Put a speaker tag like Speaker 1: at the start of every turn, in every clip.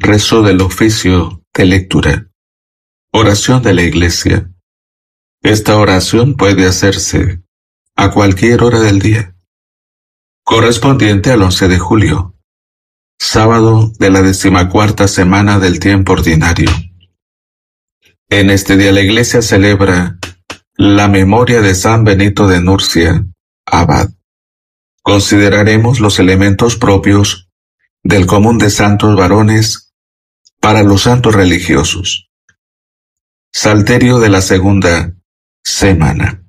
Speaker 1: Rezo del oficio de lectura. Oración de la Iglesia. Esta oración puede hacerse a cualquier hora del día, correspondiente al 11 de julio, sábado de la 14ª semana del tiempo ordinario. En este día la Iglesia celebra la memoria de San Benito de Nursia, abad. Consideraremos los elementos propios del común de santos varones para los santos religiosos. Salterio de la segunda semana.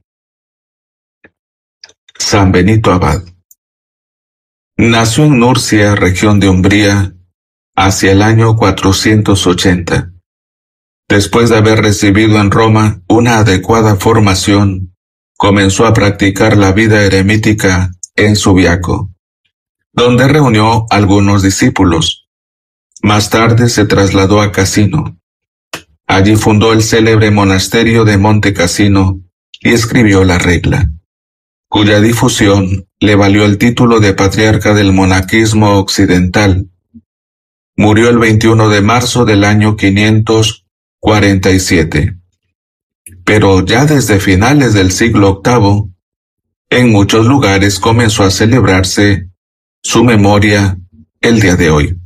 Speaker 1: San Benito abad. Nació en Nursia, región de Umbría, hacia el año 480. Después de haber recibido en Roma una adecuada formación, comenzó a practicar la vida eremítica en Subiaco, donde reunió algunos discípulos. Más tarde se trasladó a Casino. Allí fundó el célebre monasterio de Monte Cassino y escribió la regla, cuya difusión le valió el título de patriarca del monaquismo occidental. Murió el 21 de marzo del año 547. Pero ya desde finales del siglo VIII, en muchos lugares comenzó a celebrarse su memoria el día de hoy.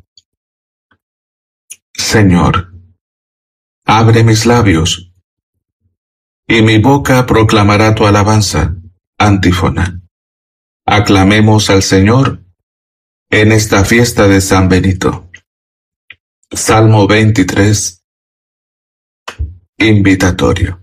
Speaker 1: Señor, abre mis labios, y mi boca proclamará tu alabanza. Antífona. Aclamemos al Señor en esta fiesta de San Benito. Salmo 23. Invitatorio.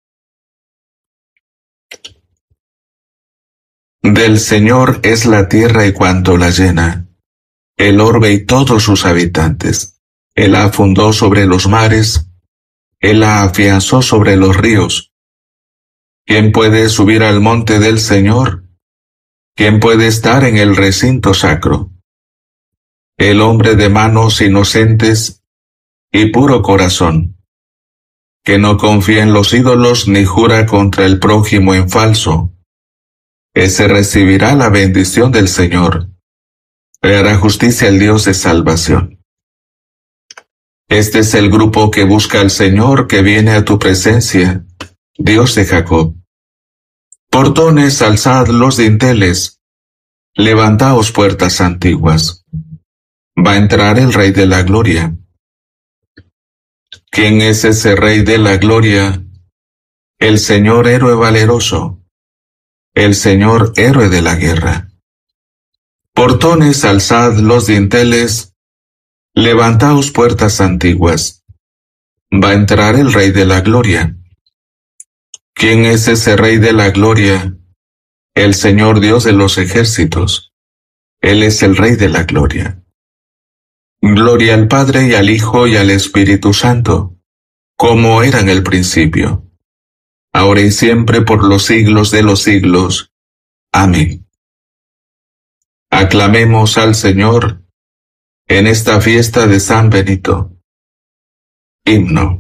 Speaker 1: Del Señor es la tierra y cuanto la llena, el orbe y todos sus habitantes. Él la fundó sobre los mares, Él la afianzó sobre los ríos. ¿Quién puede subir al monte del Señor? ¿Quién puede estar en el recinto sacro? El hombre de manos inocentes y puro corazón, que no confía en los ídolos ni jura contra el prójimo en falso. Ese recibirá la bendición del Señor, le hará justicia al Dios de salvación. Este es el grupo que busca al Señor, que viene a tu presencia, Dios de Jacob. Portones, alzad los dinteles, levantaos puertas antiguas. Va a entrar el Rey de la Gloria. ¿Quién es ese Rey de la Gloria? El Señor héroe valeroso, el Señor héroe de la guerra. Portones, alzad los dinteles, levantaos puertas antiguas. Va a entrar el Rey de la Gloria. ¿Quién es ese Rey de la Gloria? El Señor Dios de los ejércitos. Él es el Rey de la Gloria. Gloria al Padre y al Hijo y al Espíritu Santo, como era en el principio, ahora y siempre por los siglos de los siglos. Amén. Aclamemos al Señor en esta fiesta de San Benito. Himno.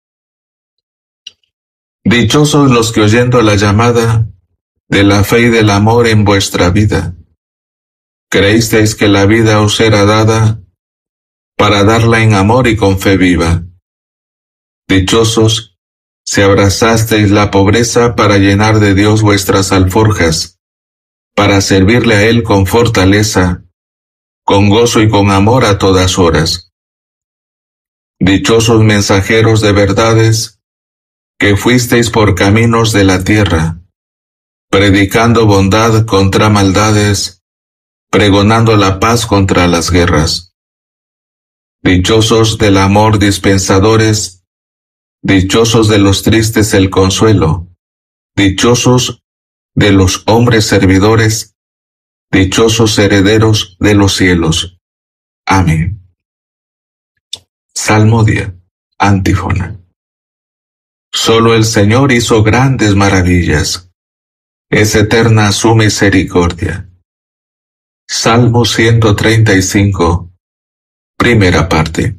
Speaker 1: Dichosos los que oyendo la llamada de la fe y del amor en vuestra vida, creísteis que la vida os era dada para darla en amor y con fe viva. Dichosos si abrazasteis la pobreza para llenar de Dios vuestras alforjas, para servirle a Él con fortaleza, con gozo y con amor a todas horas. Dichosos mensajeros de verdades, que fuisteis por caminos de la tierra, predicando bondad contra maldades, pregonando la paz contra las guerras. Dichosos del amor dispensadores, dichosos de los tristes el consuelo, dichosos de los hombres servidores, dichosos herederos de los cielos. Amén. Salmodia. Antífona. Solo el Señor hizo grandes maravillas. Es eterna su misericordia. Salmo 135. Primera parte.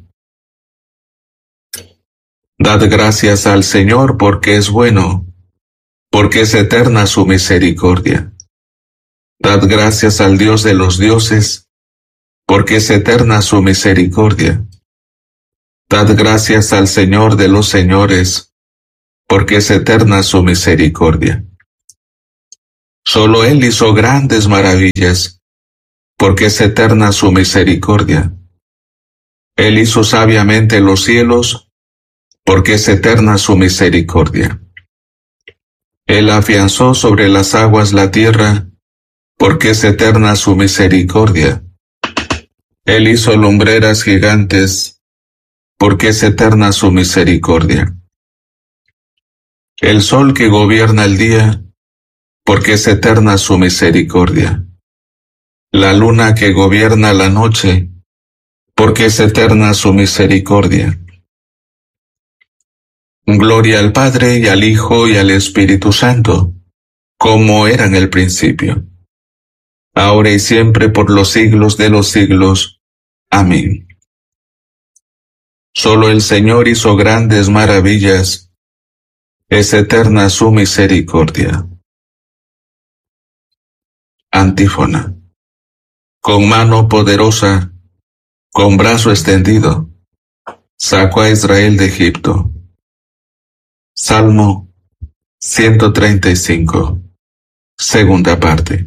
Speaker 1: Dad gracias al Señor porque es bueno, porque es eterna su misericordia. Dad gracias al Dios de los dioses, porque es eterna su misericordia. Dad gracias al Señor de los señores, porque es eterna su misericordia. Solo Él hizo grandes maravillas, porque es eterna su misericordia. Él hizo sabiamente los cielos, porque es eterna su misericordia. Él afianzó sobre las aguas la tierra, porque es eterna su misericordia. Él hizo lumbreras gigantes, porque es eterna su misericordia. El sol que gobierna el día, porque es eterna su misericordia. La luna que gobierna la noche, porque es eterna su misericordia. Gloria al Padre y al Hijo y al Espíritu Santo, como era en el principio, ahora y siempre por los siglos de los siglos. Amén. Solo el Señor hizo grandes maravillas, es eterna su misericordia. Antífona. Con mano poderosa, con brazo extendido, sacó a Israel de Egipto. Salmo 135. Segunda parte.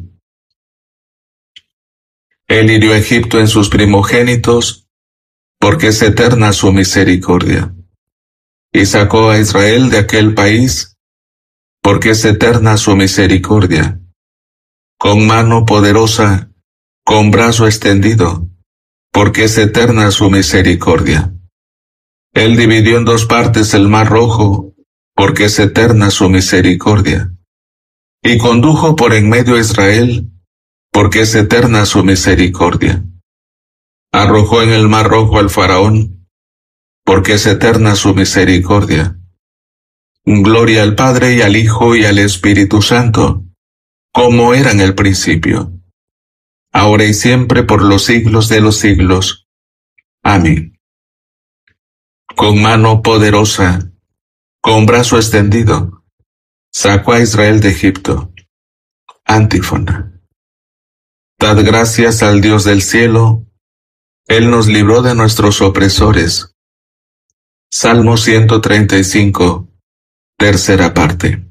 Speaker 1: Él hirió a Egipto en sus primogénitos, porque es eterna su misericordia. Y sacó a Israel de aquel país, porque es eterna su misericordia. Con mano poderosa, con brazo extendido, porque es eterna su misericordia. Él dividió en dos partes el mar rojo, porque es eterna su misericordia. Y condujo por en medio a Israel, porque es eterna su misericordia. Arrojó en el mar rojo al faraón, porque es eterna su misericordia. Gloria al Padre y al Hijo y al Espíritu Santo, como era en el principio, ahora y siempre por los siglos de los siglos. Amén. Con mano poderosa, con brazo extendido, sacó a Israel de Egipto. Antífona. Dad gracias al Dios del cielo, Él nos libró de nuestros opresores. Salmo 135, tercera parte.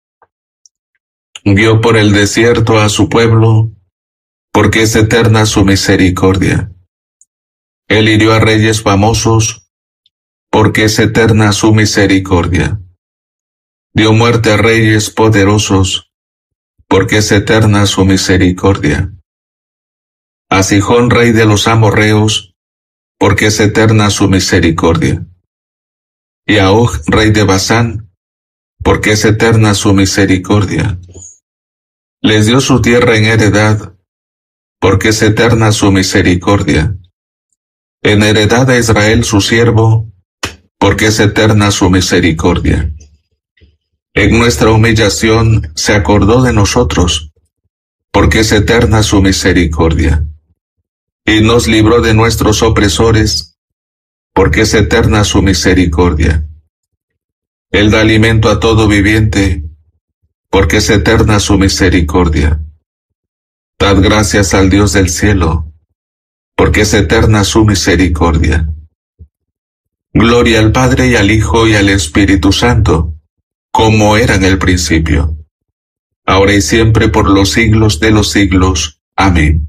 Speaker 1: Guió por el desierto a su pueblo, porque es eterna su misericordia. Él hirió a reyes famosos, porque es eterna su misericordia. Dio muerte a reyes poderosos, porque es eterna su misericordia. A Sihón, rey de los amorreos, porque es eterna su misericordia. Y a Og, rey de Basán, porque es eterna su misericordia. Les dio su tierra en heredad, porque es eterna su misericordia. En heredad a Israel su siervo, porque es eterna su misericordia. En nuestra humillación se acordó de nosotros, porque es eterna su misericordia. Y nos libró de nuestros opresores, porque es eterna su misericordia. Él da alimento a todo viviente, porque es eterna su misericordia. Dad gracias al Dios del cielo, porque es eterna su misericordia. Gloria al Padre y al Hijo y al Espíritu Santo, como era en el principio, ahora y siempre por los siglos de los siglos. Amén.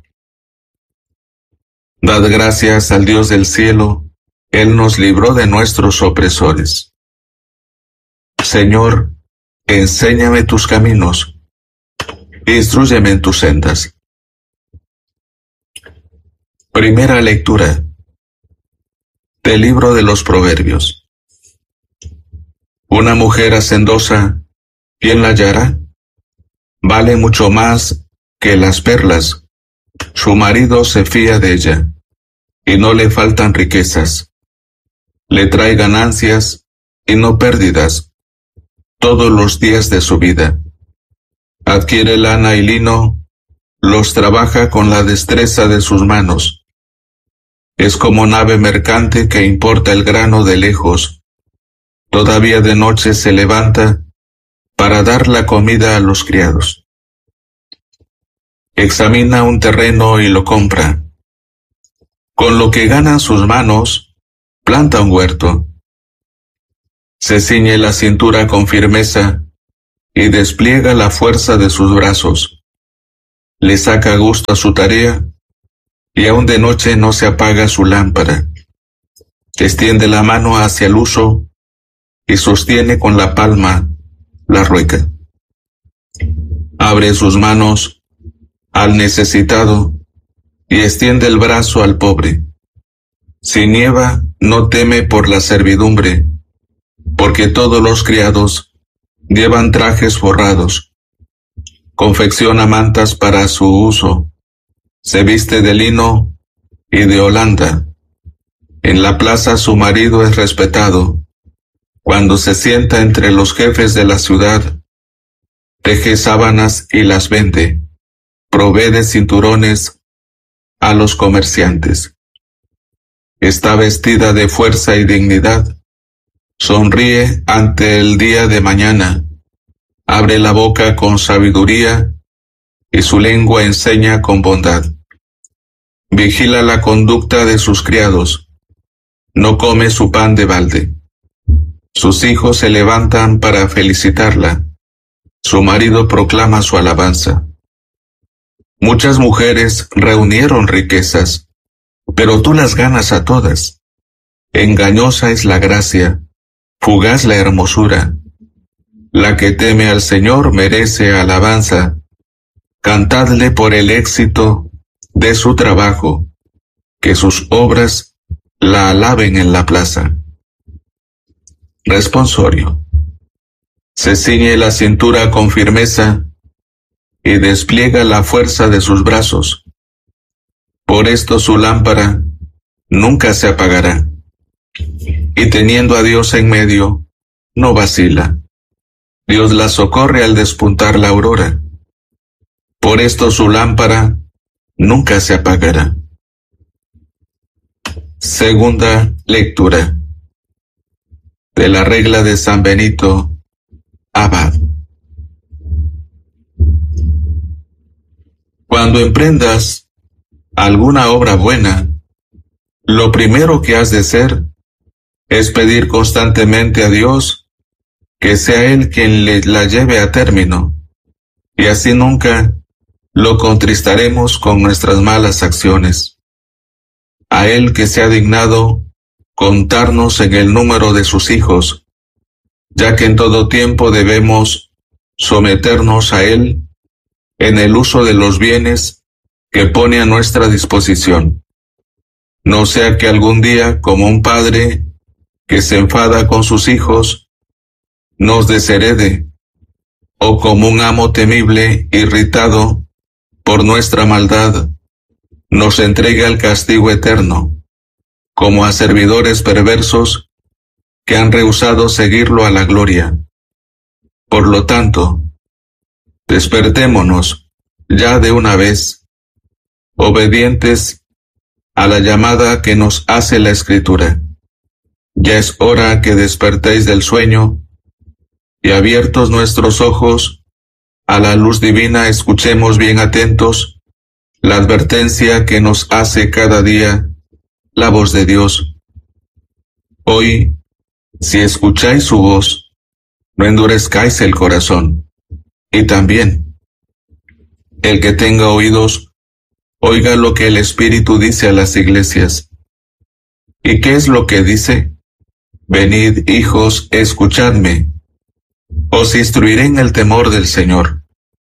Speaker 1: Dad gracias al Dios del cielo, Él nos libró de nuestros opresores. Señor, enséñame tus caminos, instrúyeme en tus sendas. Primera lectura del libro de los Proverbios. Una mujer hacendosa, ¿quién la hallará? Vale mucho más que las perlas. Su marido se fía de ella, y no le faltan riquezas. Le trae ganancias y no pérdidas todos los días de su vida. Adquiere lana y lino, los trabaja con la destreza de sus manos. Es como nave mercante que importa el grano de lejos. Todavía de noche se levanta para dar la comida a los criados. Examina un terreno y lo compra. Con lo que ganan sus manos, planta un huerto. Se ciñe la cintura con firmeza y despliega la fuerza de sus brazos. Le saca gusto a su tarea y aun de noche no se apaga su lámpara. Extiende la mano hacia el uso y sostiene con la palma la rueca. Abre sus manos al necesitado y extiende el brazo al pobre. Si nieva, no teme por la servidumbre, porque todos los criados llevan trajes forrados. Confecciona mantas para su uso, se viste de lino y de holanda. En la plaza su marido es respetado. Cuando se sienta entre los jefes de la ciudad, teje sábanas y las vende, provee de cinturones a los comerciantes. Está vestida de fuerza y dignidad, sonríe ante el día de mañana, abre la boca con sabiduría y su lengua enseña con bondad. Vigila la conducta de sus criados, no come su pan de balde. Sus hijos se levantan para felicitarla, su marido proclama su alabanza. Muchas mujeres reunieron riquezas, pero tú las ganas a todas. Engañosa es la gracia, fugaz la hermosura. La que teme al Señor merece alabanza. Cantadle por el éxito de su trabajo, que sus obras la alaben en la plaza. Responsorio. Se ciñe la cintura con firmeza y despliega la fuerza de sus brazos. Por esto su lámpara nunca se apagará, y teniendo a Dios en medio, no vacila. Dios la socorre al despuntar la aurora. Por esto su lámpara nunca se apagará. Segunda lectura de la regla de San Benito Abad. Cuando emprendas alguna obra buena, lo primero que has de hacer es pedir constantemente a Dios que sea Él quien la lleve a término, y así nunca lo contristaremos con nuestras malas acciones. A Él que se ha dignado contarnos en el número de sus hijos, ya que en todo tiempo debemos someternos a Él en el uso de los bienes que pone a nuestra disposición. No sea que algún día, como un padre que se enfada con sus hijos, nos desherede, o como un amo temible, irritado por nuestra maldad, nos entregue al castigo eterno, como a servidores perversos que han rehusado seguirlo a la gloria. Por lo tanto, despertémonos ya de una vez, obedientes a la llamada que nos hace la Escritura. Ya es hora que despertéis del sueño, y abiertos nuestros ojos a la luz divina, escuchemos bien atentos la advertencia que nos hace cada día la voz de Dios. Hoy, si escucháis su voz, no endurezcáis el corazón. Y también, el que tenga oídos, oiga lo que el Espíritu dice a las iglesias. ¿Y qué es lo que dice? Venid, hijos, escuchadme. Os instruiré en el temor del Señor.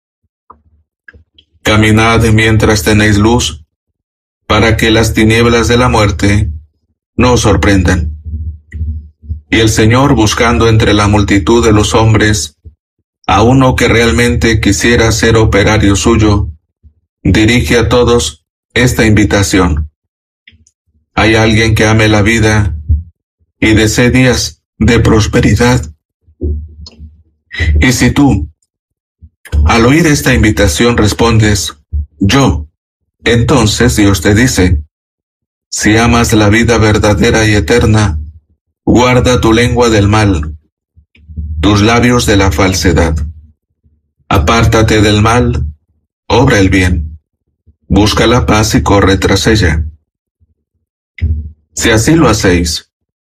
Speaker 1: Caminad mientras tenéis luz, para que las tinieblas de la muerte no os sorprendan. Y el Señor, buscando entre la multitud de los hombres a uno que realmente quisiera ser operario suyo, dirige a todos esta invitación. ¿Hay alguien que ame la vida y desee días de prosperidad? Y si tú, al oír esta invitación, respondes, yo, entonces Dios te dice, si amas la vida verdadera y eterna, guarda tu lengua del mal, tus labios de la falsedad. Apártate del mal, obra el bien, busca la paz y corre tras ella. Si así lo hacéis,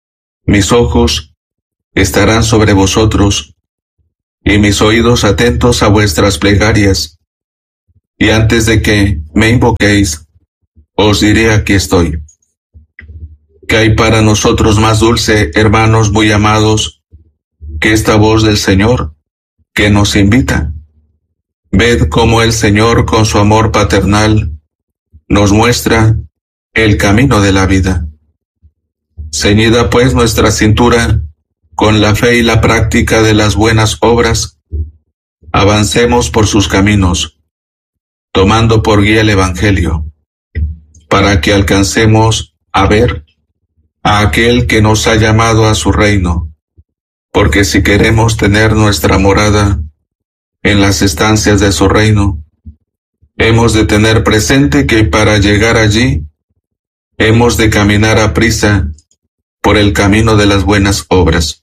Speaker 1: Mis ojos estarán sobre vosotros, y mis oídos atentos a vuestras plegarias. Y antes de que me invoquéis, os diré: aquí estoy. ¿Qué hay para nosotros más dulce, hermanos muy amados, que esta voz del Señor que nos invita? Ved cómo el Señor, con su amor paternal, nos muestra el camino de la vida. Ceñida pues nuestra cintura con la fe y la práctica de las buenas obras, avancemos por sus caminos, tomando por guía el Evangelio, para que alcancemos a ver a aquel que nos ha llamado a su reino, porque si queremos tener nuestra morada en las estancias de su reino, hemos de tener presente que para llegar allí, hemos de caminar a prisa por el camino de las buenas obras.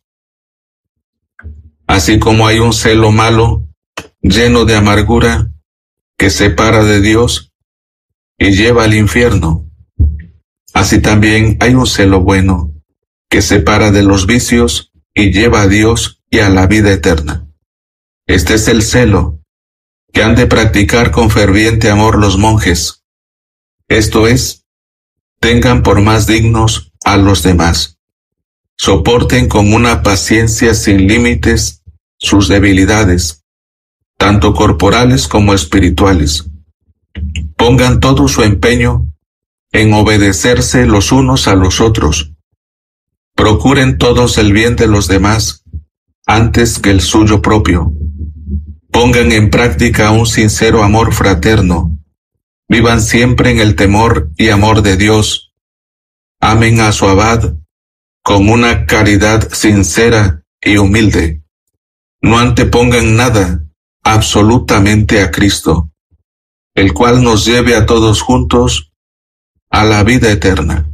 Speaker 1: Así como hay un celo malo, lleno de amargura, que separa de Dios y lleva al infierno, así también hay un celo bueno, que separa de los vicios y lleva a Dios y a la vida eterna. Este es el celo que han de practicar con ferviente amor los monjes. Esto es, tengan por más dignos a los demás. Soporten con una paciencia sin límites sus debilidades, tanto corporales como espirituales. Pongan todo su empeño en obedecerse los unos a los otros. Procuren todos el bien de los demás antes que el suyo propio. Pongan en práctica un sincero amor fraterno. Vivan siempre en el temor y amor de Dios. Amen a su abad con una caridad sincera y humilde. No antepongan nada, absolutamente a Cristo, el cual nos lleve a todos juntos a la vida eterna.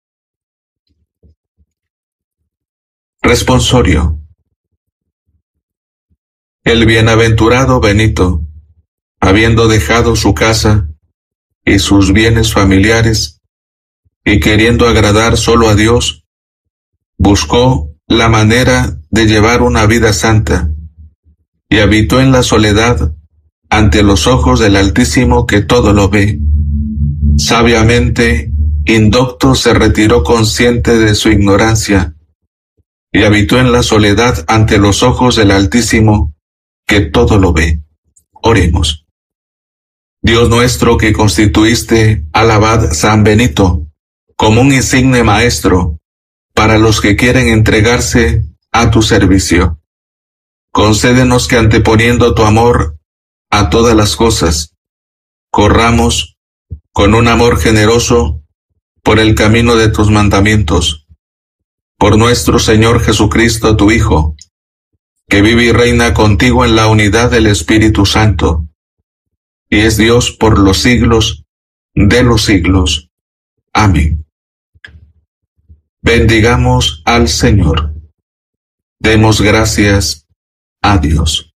Speaker 1: Responsorio. El bienaventurado Benito, habiendo dejado su casa y sus bienes familiares, y queriendo agradar solo a Dios, buscó la manera de llevar una vida santa, y habitó en la soledad ante los ojos del Altísimo que todo lo ve. Sabiamente, indocto se retiró consciente de su ignorancia, y habitó en la soledad ante los ojos del Altísimo que todo lo ve. Oremos. Dios nuestro, que constituiste al abad San Benito como un insigne maestro para los que quieren entregarse a tu servicio, concédenos que anteponiendo tu amor a todas las cosas, corramos con un amor generoso por el camino de tus mandamientos. Por nuestro Señor Jesucristo, tu Hijo, que vive y reina contigo en la unidad del Espíritu Santo, y es Dios por los siglos de los siglos. Amén. Bendigamos al Señor. Demos gracias a Dios.